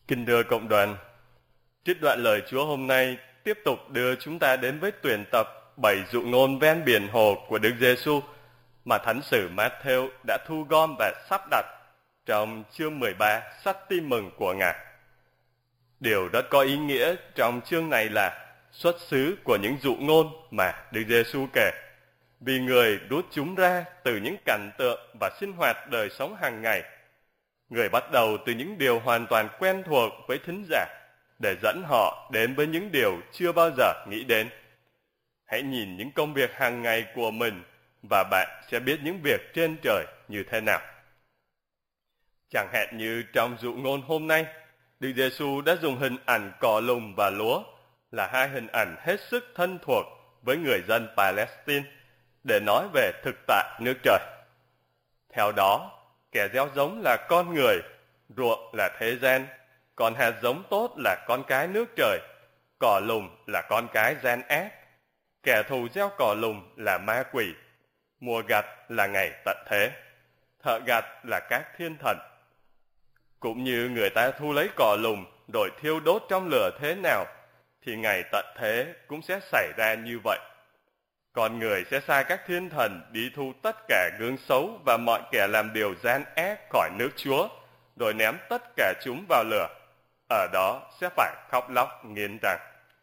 Kính thưa cộng đoàn, trích đoạn lời Chúa hôm nay tiếp tục đưa chúng ta đến với tuyển tập 7 dụ ngôn ven biển hồ của Đức Giêsu mà Thánh sử Matthew đã thu gom và sắp đặt trong chương 13 sách tin mừng của Ngài. Điều rất có ý nghĩa trong chương này là xuất xứ của những dụ ngôn mà Đức Giêsu kể, vì Người rút chúng ra từ những cảnh tượng và sinh hoạt đời sống hàng ngày. Người bắt đầu từ những điều hoàn toàn quen thuộc với thính giả để dẫn họ đến với những điều chưa bao giờ nghĩ đến. Hãy nhìn những công việc hàng ngày của mình và bạn sẽ biết những việc trên trời như thế nào. Chẳng hạn như trong dụ ngôn hôm nay, Đức Giêsu đã dùng hình ảnh cỏ lùng và lúa là hai hình ảnh hết sức thân thuộc với người dân Palestine để nói về thực tại nước trời. Theo đó, kẻ gieo giống là con người, ruộng là thế gian, còn hạt giống tốt là con cái nước trời, cỏ lùng là con cái gian ác. Kẻ thù gieo cỏ lùng là ma quỷ, mùa gặt là ngày tận thế, thợ gặt là các thiên thần. Cũng như người ta thu lấy cỏ lùng rồi thiêu đốt trong lửa thế nào, thì ngày tận thế cũng sẽ xảy ra như vậy. Con người sẽ sai các thiên thần đi thu tất cả gương xấu và mọi kẻ làm điều gian ác khỏi nước Chúa, rồi ném tất cả chúng vào lửa. Ở đó sẽ phải khóc lóc nghiến răng.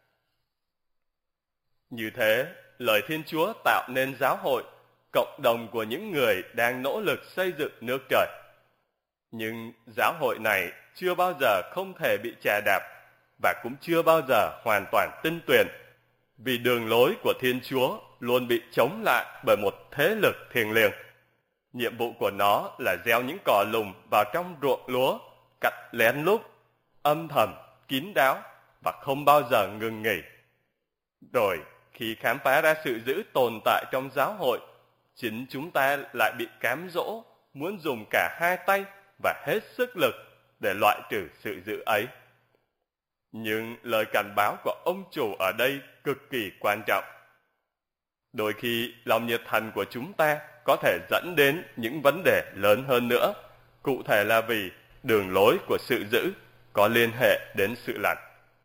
Như thế, lời Thiên Chúa tạo nên giáo hội, cộng đồng của những người đang nỗ lực xây dựng nước trời. Nhưng giáo hội này chưa bao giờ không thể bị chà đạp và cũng chưa bao giờ hoàn toàn tinh tuyền, vì đường lối của Thiên Chúa luôn bị chống lại bởi một thế lực thiêng liêng. Nhiệm vụ của nó là gieo những cỏ lùng vào trong ruộng lúa, cắt lén lút, âm thầm, kín đáo và không bao giờ ngừng nghỉ. Rồi, khi khám phá ra sự dữ tồn tại trong giáo hội, chính chúng ta lại bị cám dỗ, muốn dùng cả hai tay và hết sức lực để loại trừ sự dữ ấy. Nhưng lời cảnh báo của ông chủ ở đây cực kỳ quan trọng. Đôi khi lòng nhiệt thành của chúng ta có thể dẫn đến những vấn đề lớn hơn nữa, cụ thể là vì đường lối của sự dữ có liên hệ đến sự lành.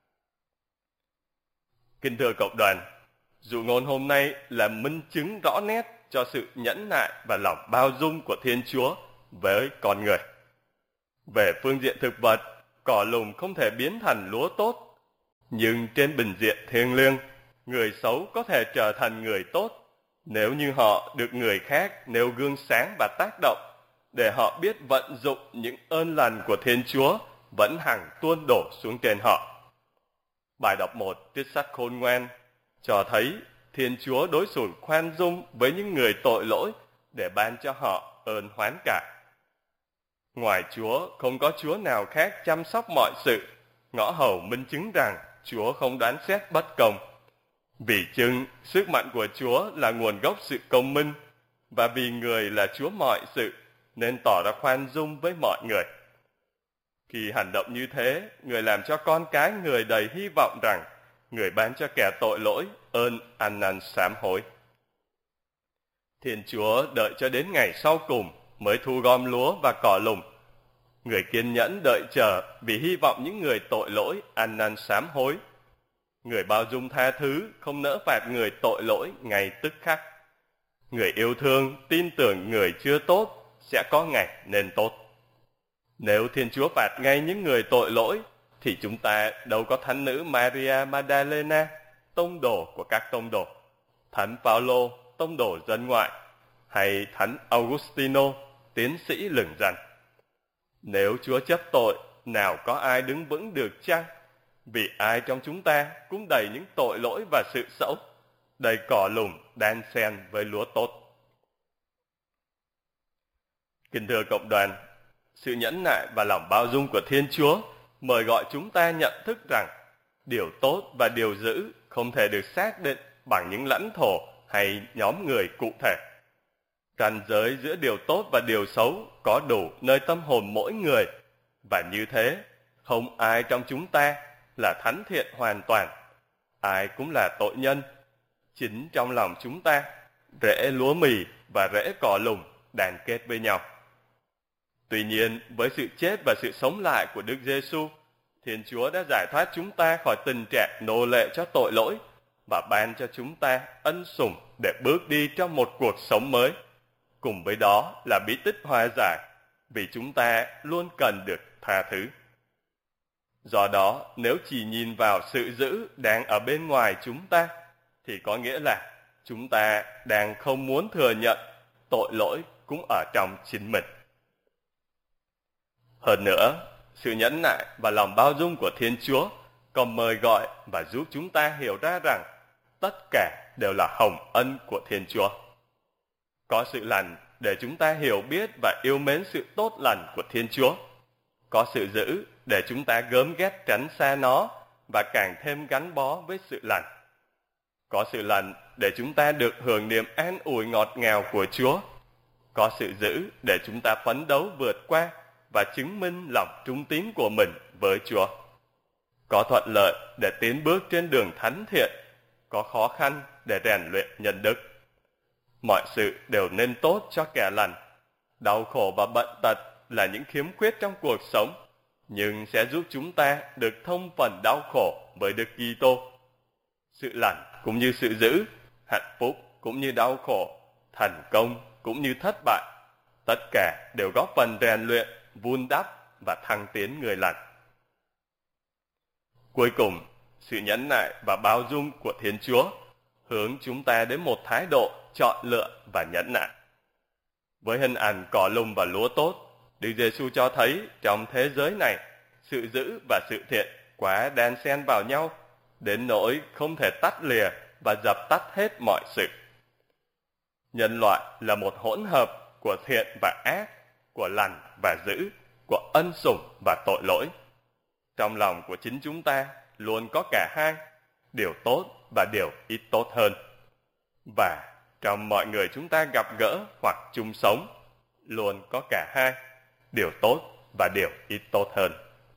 Kính thưa cộng đoàn, dụ ngôn hôm nay là minh chứng rõ nét cho sự nhẫn nại và lòng bao dung của Thiên Chúa với con người. Về phương diện thực vật, cỏ lùng không thể biến thành lúa tốt, nhưng trên bình diện thiêng liêng, người xấu có thể trở thành người tốt nếu như họ được người khác nêu gương sáng và tác động, để họ biết vận dụng những ơn lành của Thiên Chúa vẫn hằng tuôn đổ xuống trên họ. Bài đọc 1 trích sách Khôn Ngoan cho thấy Thiên Chúa đối xử khoan dung với những người tội lỗi để ban cho họ ơn hoán cải. Ngoài Chúa, không có Chúa nào khác chăm sóc mọi sự, ngõ hầu minh chứng rằng Chúa không đoán xét bất công. Vì chừng sức mạnh của Chúa là nguồn gốc sự công minh, và vì người là Chúa mọi sự, nên tỏ ra khoan dung với mọi người. Khi hành động như thế, người làm cho con cái người đầy hy vọng rằng người ban cho kẻ tội lỗi ơn ăn năn sám hối. Thiên Chúa đợi cho đến ngày sau cùng mới thu gom lúa và cỏ lùng. Người kiên nhẫn đợi chờ vì hy vọng những người tội lỗi ăn năn sám hối. Người bao dung tha thứ, không nỡ phạt người tội lỗi ngay tức khắc. Người yêu thương, tin tưởng người chưa tốt sẽ có ngày nên tốt. Nếu Thiên Chúa phạt ngay những người tội lỗi, thì chúng ta đâu có thánh nữ Maria Magdalena, tông đồ của các tông đồ, thánh Phaolô, tông đồ dân ngoại, hay thánh Augustino, tiến sĩ lừng danh. Nếu Chúa chấp tội, nào có ai đứng vững được chăng? Vì ai trong chúng ta cũng đầy những tội lỗi và sự xấu, đầy cỏ lùng đan xen với lúa tốt. Kính thưa cộng đoàn, sự nhẫn nại và lòng bao dung của Thiên Chúa mời gọi chúng ta nhận thức rằng điều tốt và điều dữ không thể được xác định bằng những lãnh thổ hay nhóm người cụ thể. Ranh giới giữa điều tốt và điều xấu có đủ nơi tâm hồn mỗi người, và như thế, không ai trong chúng ta là thánh thiện hoàn toàn. Ai cũng là tội nhân. Chính trong lòng chúng ta, rễ lúa mì và rễ cỏ lùng đàn kết với nhau. Tuy nhiên, với sự chết và sự sống lại của Đức Giêsu, Thiên Chúa đã giải thoát chúng ta khỏi tình trạng nô lệ cho tội lỗi và ban cho chúng ta ân sủng để bước đi trong một cuộc sống mới. Cùng với đó là bí tích hòa giải, vì chúng ta luôn cần được tha thứ. Do đó, nếu chỉ nhìn vào sự dữ đang ở bên ngoài chúng ta, thì có nghĩa là chúng ta đang không muốn thừa nhận tội lỗi cũng ở trong chính mình. Hơn nữa, sự nhẫn nại và lòng bao dung của Thiên Chúa còn mời gọi và giúp chúng ta hiểu ra rằng tất cả đều là hồng ân của Thiên Chúa. Có sự lành để chúng ta hiểu biết và yêu mến sự tốt lành của Thiên Chúa. Có sự dữ để chúng ta gớm ghét tránh xa nó và càng thêm gắn bó với sự lành. Có sự lành để chúng ta được hưởng niềm an ủi ngọt ngào của Chúa. Có sự dữ để chúng ta phấn đấu vượt qua và chứng minh lòng trung tín của mình với Chúa. Có thuận lợi để tiến bước trên đường thánh thiện. Có khó khăn để rèn luyện nhân đức. Mọi sự đều nên tốt cho kẻ lành. Đau khổ và bệnh tật là những khiếm khuyết trong cuộc sống, nhưng sẽ giúp chúng ta được thông phần đau khổ với Đức Kitô. Sự lành cũng như sự dữ, hạnh phúc cũng như đau khổ, thành công cũng như thất bại, tất cả đều góp phần rèn luyện, vun đắp và thăng tiến người lành. Cuối cùng, sự nhẫn nại và bao dung của Thiên Chúa hướng chúng ta đến một thái độ chọn lựa và nhẫn nại. Với hình ảnh cỏ lùng và lúa tốt, Đức Giêsu cho thấy trong thế giới này, sự dữ và sự thiện quá đan xen vào nhau, đến nỗi không thể tắt lìa và dập tắt hết mọi sự. Nhân loại là một hỗn hợp của thiện và ác, của lành và dữ, của ân sủng và tội lỗi. Trong lòng của chính chúng ta luôn có cả hai, điều tốt và điều ít tốt hơn. Và trong mọi người chúng ta gặp gỡ hoặc chung sống, luôn có cả hai, điều tốt và điều ít tốt hơn.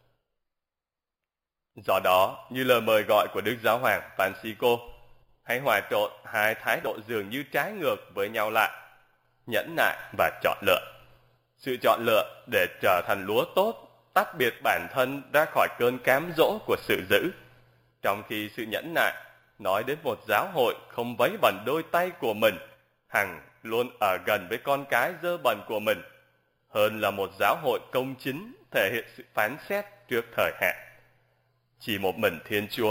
Do đó, như lời mời gọi của Đức Giáo hoàng Francisco, hãy hòa trộn hai thái độ dường như trái ngược với nhau lại, nhẫn nại và chọn lựa. Sự chọn lựa để trở thành lúa tốt, tách biệt bản thân ra khỏi cơn cám dỗ của sự dữ, trong khi sự nhẫn nại nói đến một giáo hội không vấy bẩn đôi tay của mình, hằng luôn ở gần với con cái dơ bẩn của mình, hơn là một giáo hội công chính thể hiện sự phán xét trước thời hạn. Chỉ một mình Thiên Chúa